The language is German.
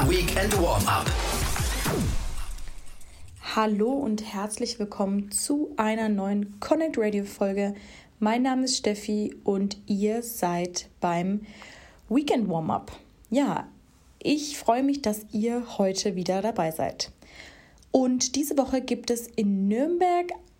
Weekend Warm-Up. Hallo und herzlich willkommen zu einer neuen Connect Radio Folge. Mein Name ist Steffi und ihr seid beim Weekend Warm-Up. Ja, ich freue mich, dass ihr heute wieder dabei seid. Und diese Woche gibt es in Nürnberg